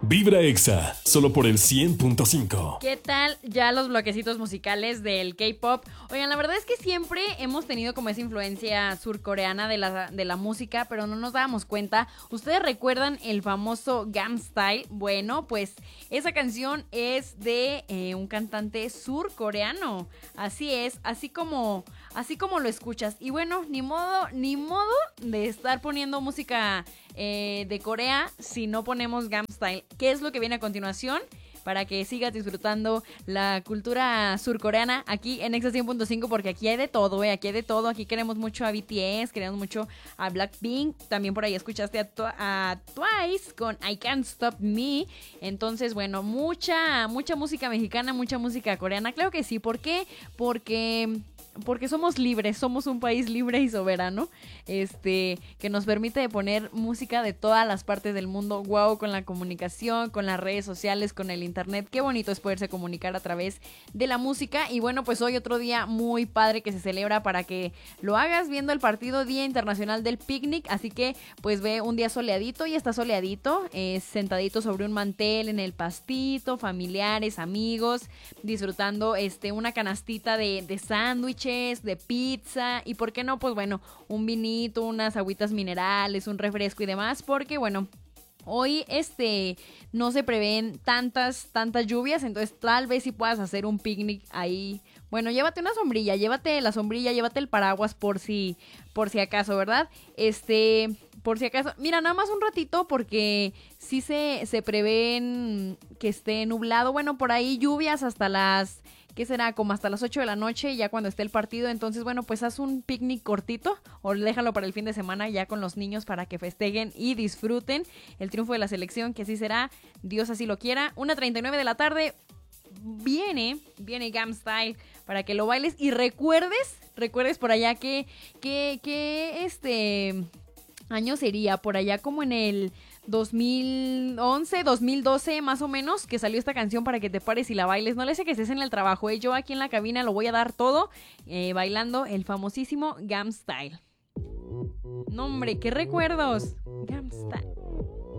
Vibra Exa, solo por el 100.5. ¿Qué tal ya los bloquecitos musicales del K-pop? Oigan, la verdad es que siempre hemos tenido como esa influencia surcoreana de la música, pero no nos dábamos cuenta. ¿Ustedes recuerdan el famoso Gangnam Style? Bueno, pues esa canción es de un cantante surcoreano. Así es, así como lo escuchas. Y bueno, ni modo de estar poniendo música de Corea si no ponemos Gangnam Style. ¿Qué es lo que viene a continuación? Para que sigas disfrutando la cultura surcoreana aquí en Exa 100.5, porque aquí hay de todo, aquí hay de todo. Aquí queremos mucho a BTS, queremos mucho a Blackpink. También por ahí escuchaste a Twice con I Can't Stop Me. Entonces, bueno, mucha música mexicana, mucha música coreana. Claro que sí. ¿Por qué? Porque somos libres, somos un país libre y soberano, que nos permite poner música de todas las partes del mundo. Wow, con la comunicación, con las redes sociales, con el internet, qué bonito es poderse comunicar a través de la música. Y bueno, pues hoy otro día muy padre que se celebra para que lo hagas viendo el partido Día Internacional del Picnic, así que pues ve un día soleadito, y está soleadito, sentadito sobre un mantel en el pastito, familiares, amigos, disfrutando una canastita de sándwich, de pizza, y por qué no, pues bueno, un vinito, unas agüitas minerales, un refresco y demás, porque bueno, hoy no se prevén tantas lluvias, entonces tal vez si puedas hacer un picnic ahí. Bueno, llévate una sombrilla, llévate la sombrilla, llévate el paraguas por si acaso, ¿verdad? Por si acaso, mira, nada más un ratito, porque sí se prevén que esté nublado, bueno, por ahí lluvias hasta las... ¿Qué será? Como hasta las 8 de la noche, ya cuando esté el partido. Entonces, bueno, pues haz un picnic cortito o déjalo para el fin de semana ya con los niños para que festejen y disfruten el triunfo de la selección, que así será, Dios así lo quiera. 1:39 de la tarde, viene Gangnam Style para que lo bailes y recuerdes por allá que año sería, por allá como en el 2011, 2012 más o menos, que salió esta canción para que te pares y la bailes. No le sé que estés en el trabajo, yo aquí en la cabina lo voy a dar todo, bailando el famosísimo Gangnam Style. No hombre, qué recuerdos. Gangnam Style.